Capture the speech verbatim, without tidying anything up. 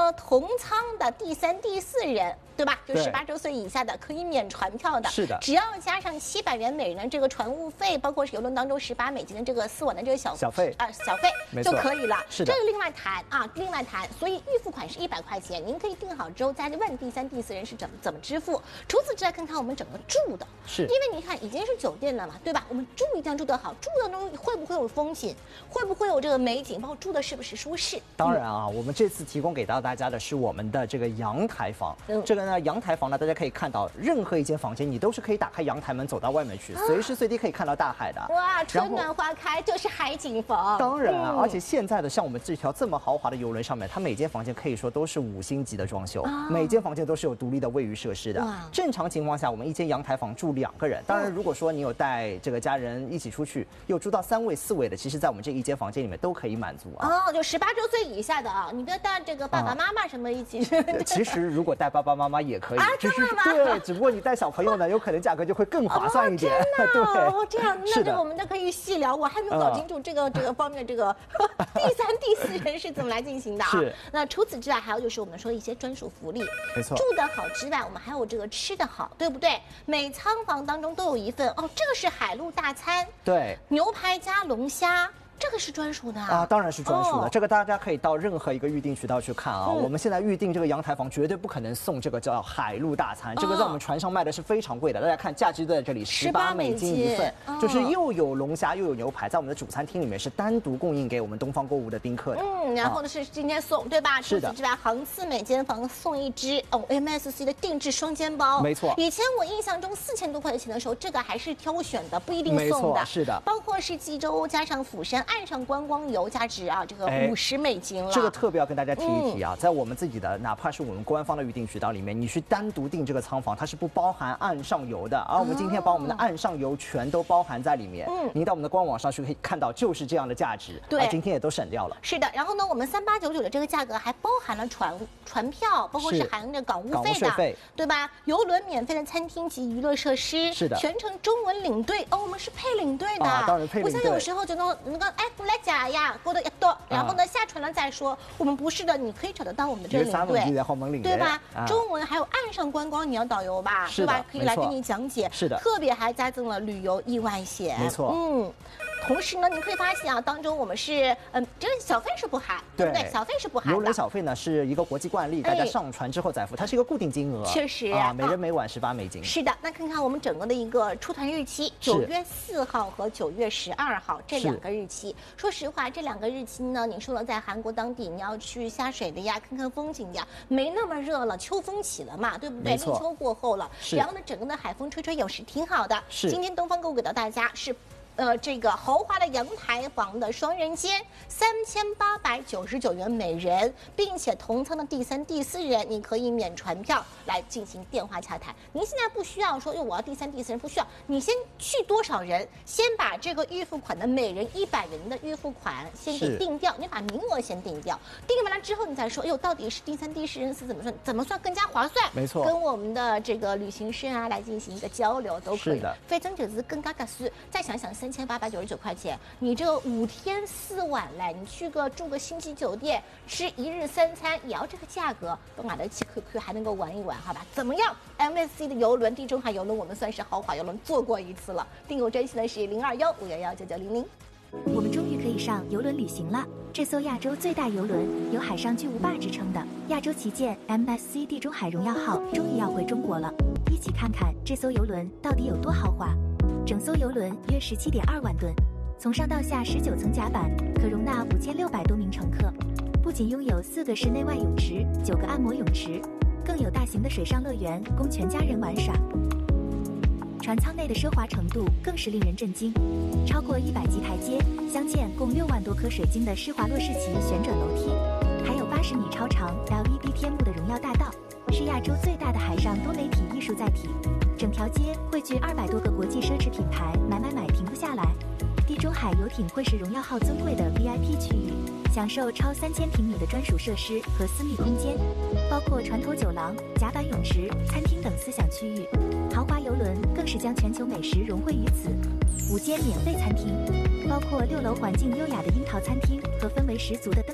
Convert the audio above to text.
呢，同舱的第三、第四人，对吧？就对十八周岁以下的可以免船票的。 是的， 只要加上七百元每人的这个船务费，包括是邮轮当中十八美金的这个四晚的这个小小费啊、呃、小费就可以了。 是的， 这个另外谈啊，另外谈。所以预付款是一百块钱，您可以定好之后再问第三、第四人是怎么怎么支付。除此之外，看看我们整个住的， 是因为你看已经是酒店了嘛，对吧？我们住一定要住得好，住当中会不会有风景，会不会有这个美景，包括住的是不是舒适？ 当然啊，嗯、我们这次提供给到大家的是我们的这个阳台房。 嗯、 这个呢，阳台房呢，大家可以看到，任何一间房间你都是可以打开阳台门走到外面去，随时随地可以看到大海的。 哇，春暖花开就是海景房。 当然啊， 嗯、 而且现在的像我们这条这么豪华的游轮上面，它每间房间可以说都是五星级的装修，啊、每间房间都是有独立的卫浴设施的。正常情况下，我们一间阳台房住两个人。当然，如果说你有带这个家人一起出去，又住到三位、四位的，其实在我们这一间房间里面都可以满足啊。 哦，就十八周岁以下的啊，你别带这个爸爸妈妈什么一起。 啊、其实如果带爸爸妈妈也可以， 啊， 只是对，只不过你带小朋友呢，有可能价格就会更划算一点。 哦、真的、 对， 哦，这样，那就我们都可以细聊。我还没有搞清楚这个、嗯、这个方面这个第三、第四人是怎么来进行的啊？ 是。 那除此之外，还有就是我们说一些专属福利， 没错， 住得好之外，我们还有这个吃得好，对不对？每舱房当中都有一份哦，这个是海陆大餐， 对， 牛排加龙虾。这个是专属的啊， 当然是专属的。 哦、 这个大家可以到任何一个预订渠道去看啊。 嗯、 我们现在预订这个阳台房，绝对不可能送这个叫海陆大餐，这个在我们船上卖的是非常贵的。大家看价值都在这里，十八美金一份， 哦、 就是又有龙虾又有牛排，在我们的主餐厅里面是单独供应给我们东方购物的宾客的。 嗯，然后呢是今天送，对吧？ 是的。 除此之外，航次每间房送一只哦 M S C 的定制双肩包， 没错。 以前我印象中四千多块钱的时候，这个还是挑选的，不一定送的。 是的。 包括是济州加上釜山岸上观光。油价值啊，这个五十美金了。 这个特别要跟大家提一提啊，嗯、在我们自己的，哪怕是我们官方的预订渠道里面，你去单独订这个舱房，它是不包含岸上油的。而我们今天把我们的岸上油全都包含在里面。嗯，您到我们的官网上去可以看到，就是这样的价值。 对， 今天也都省掉了。 是的，然后呢，我们三八九九的这个价格还包含了船船票，包括是含着港务费的， 费对吧？游轮免费的餐厅及娱乐设施， 是的， 全程中文领队哦，我们是配领队的。 啊，当然配领队。 不像有时候就能那个哎，过来假呀，过得一多。然后呢，下船了再说。我们不是的，你可以找得到我们的这个领队，对吧？中文还有岸上观光，你要导游吧，对吧？可以来给你讲解。 是的， 特别还加赠了旅游意外险。 没错， 嗯。同时呢，你可以发现啊，当中我们是嗯，这个小费是不含，对不对？小费是不含的。 游轮小费呢是一个国际惯例，大家上船之后再付，它是一个固定金额。 确实啊，每人每晚十八美金。 是的，那看看我们整个的一个出团日期，九月四号和九月十二号这两个日期。说实话，这两个日期呢，你说了在韩国当地你要去下水的呀，看看风景呀，没那么热了，秋风起了嘛，对不对？立秋过后了，然后呢，整个的海风吹吹有时挺好的。 是。 今天东方购物给到大家是。呃，这个豪华的阳台房的双人间，三千八百九十九元每人，并且同舱的第三、第四人，你可以免船票来进行电话洽谈。您现在不需要说，哟，我要第三、第四人，不需要，你先去多少人，先把这个预付款的每人一百元的预付款先给定掉，你把名额先定掉，定完了之后，你再说，哟，到底是第三、第四人是怎么算，怎么算更加划算？ 没错， 跟我们的这个旅行社啊来进行一个交流都可以。 是的， 非增值资更加嘎斯，再想想三。三千八百九十九块钱，你这个五天四晚嘞，你去个住个星级酒店，吃一日三餐，也要这个价格，都买得起 Q Q， 还能够玩一玩，好吧？怎么样 ？M S C 的游轮，地中海游轮，我们算是豪华游轮，坐过一次了。订购专线的是零二幺五幺幺九九零零。 我们终于可以上游轮旅行了。这艘亚洲最大游轮，有海上巨无霸之称的亚洲旗舰 M S C 地中海荣耀号，终于要回中国了。一起看看这艘游轮到底有多豪华。整艘游轮约十七点二万吨，从上到下十九层甲板，可容纳五千六百多名乘客。不仅拥有四个室内外泳池、九个按摩泳池，更有大型的水上乐园供全家人玩耍。船舱内的奢华程度更是令人震惊，超过一百级台阶，镶嵌共六万多颗水晶的施华洛世奇旋转楼梯，还有八十米超长 L E D 天幕的荣耀大道，是亚洲最大的海上多媒体艺术载体。整条街汇聚二百多个国际奢侈品牌，买买买停不下来。地中海游艇会是荣耀号尊贵的 V I P 区域，享受超三千平米的专属设施和私密空间，包括船头酒廊、甲板泳池、餐厅等思想区域。豪华游轮更是将全球美食融汇于此，五间免费餐厅，包括六楼环境优雅的樱桃餐厅和氛围十足的灯